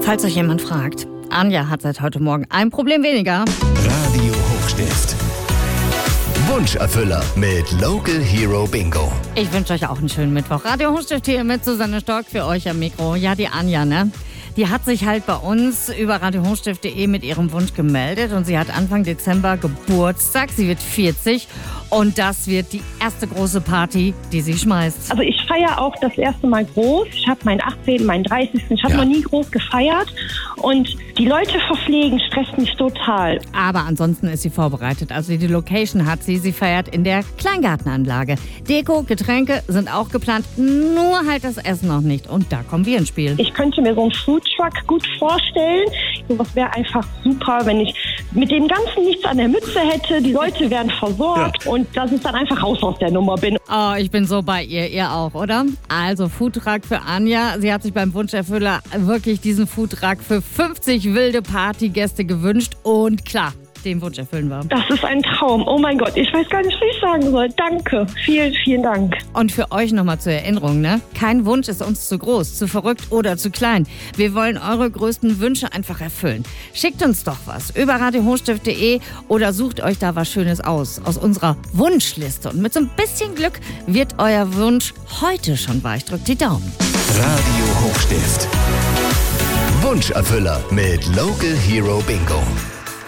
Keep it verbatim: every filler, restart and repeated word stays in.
Falls euch jemand fragt, Anja hat seit heute Morgen ein Problem weniger. Radio Hochstift. Wunscherfüller mit Local Hero Bingo. Ich wünsche euch auch einen schönen Mittwoch. Radio Hochstift hier mit Susanne Stork für euch am Mikro. Ja, die Anja, ne? Die hat sich halt bei uns über radio hochstift punkt de mit ihrem Wunsch gemeldet und sie hat Anfang Dezember Geburtstag. Sie wird vierzig und das wird die erste große Party, die sie schmeißt. Also ich feiere auch das erste Mal groß. Ich habe meinen achtzehnten, meinen dreißigsten Ich habe Ja. noch nie groß gefeiert. Und die Leute verpflegen stresst mich total. Aber ansonsten ist sie vorbereitet. Also die Location hat sie. Sie feiert in der Kleingartenanlage. Deko, Getränke sind auch geplant, nur halt das Essen noch nicht. Und da kommen wir ins Spiel. Ich könnte mir so einen Foodtruck gut vorstellen. Sowas wäre einfach super, wenn ich mit dem Ganzen nichts an der Mütze hätte. Die Leute werden versorgt und dass ich dann einfach raus aus der Nummer bin. Oh, ich bin so bei ihr. Ihr auch, oder? Also Foodtruck für Anja. Sie hat sich beim Wunscherfüller wirklich diesen Foodtruck für fünfzig wilde Partygäste gewünscht. Und klar, den Wunsch erfüllen wir. Das ist ein Traum. Oh mein Gott, ich weiß gar nicht, was ich sagen soll. Danke. Vielen, vielen Dank. Und für euch nochmal zur Erinnerung, ne? Kein Wunsch ist uns zu groß, zu verrückt oder zu klein. Wir wollen eure größten Wünsche einfach erfüllen. Schickt uns doch was über radio hochstift punkt de oder sucht euch da was Schönes aus, aus unserer Wunschliste. Und mit so ein bisschen Glück wird euer Wunsch heute schon weich. Drückt die Daumen. Radio Hochstift. Wunscherfüller mit Local Hero Bingo.